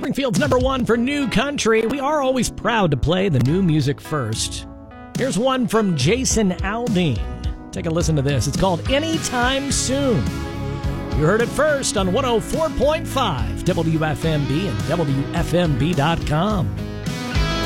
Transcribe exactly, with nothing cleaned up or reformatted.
Springfield's number one for new country. We are always proud to play the new music first. Here's one from Jason Aldean. Take a listen to this. It's called Anytime Soon. You heard it first on one oh four point five W F M B and W F M B dot com.